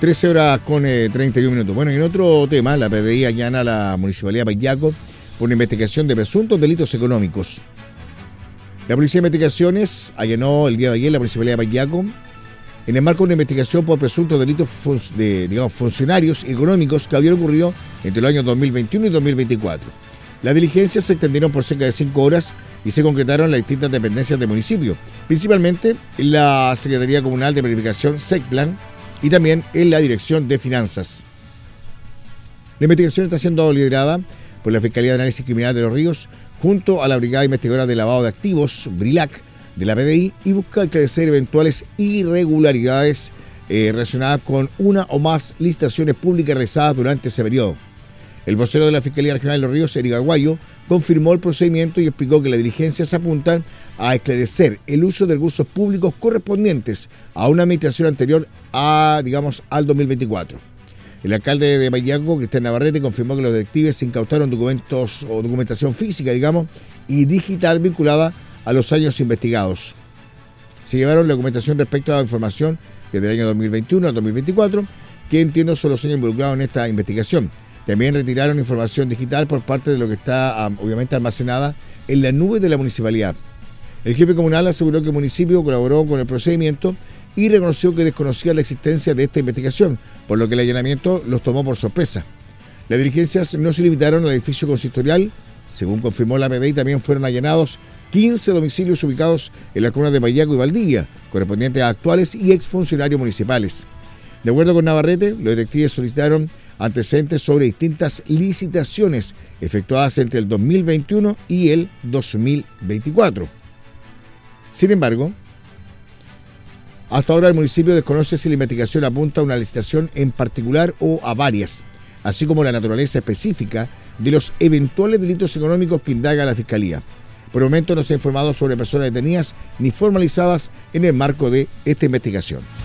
13 horas con 31 minutos. Bueno, y en otro tema, la PDI allana a la Municipalidad de Payaco por una investigación de presuntos delitos económicos. La Policía de Investigaciones allanó el día de ayer la Municipalidad de Payaco en el marco de una investigación por presuntos delitos funcionarios económicos que habían ocurrido entre los años 2021 y 2024. Las diligencias se extendieron por cerca de 5 horas y se concretaron en las distintas dependencias del municipio, principalmente en la Secretaría Comunal de Planificación, SECPLAN, y también en la Dirección de Finanzas. La investigación está siendo liderada por la Fiscalía de Análisis Criminal de Los Ríos, junto a la Brigada Investigadora de Lavado de Activos, BRILAC, de la PDI, y busca esclarecer eventuales irregularidades relacionadas con una o más licitaciones públicas realizadas durante ese periodo. El vocero de la Fiscalía Regional de Los Ríos, Eric Aguayo, confirmó el procedimiento y explicó que las diligencias apuntan a esclarecer el uso de recursos públicos correspondientes a una administración anterior al 2024. El alcalde de Payaco, Cristian Navarrete, confirmó que los detectives incautaron documentos o documentación física, y digital vinculada a los años investigados. Se llevaron la documentación respecto a la información desde el año 2021 al 2024, que entiendo son los años involucrados en esta investigación. También retiraron información digital por parte de lo que está obviamente almacenada en la nube de la municipalidad. El jefe comunal aseguró que el municipio colaboró con el procedimiento y reconoció que desconocía la existencia de esta investigación, por lo que el allanamiento los tomó por sorpresa. Las diligencias no se limitaron al edificio consistorial. Según confirmó la PDI, también fueron allanados 15 domicilios ubicados en las comunas de Payaco y Valdivia, correspondientes a actuales y exfuncionarios municipales. De acuerdo con Navarrete, los detectives solicitaron antecedentes sobre distintas licitaciones efectuadas entre el 2021 y el 2024. Sin embargo, hasta ahora el municipio desconoce si la investigación apunta a una licitación en particular o a varias, así como la naturaleza específica de los eventuales delitos económicos que indaga la Fiscalía. Por el momento no se ha informado sobre personas detenidas ni formalizadas en el marco de esta investigación.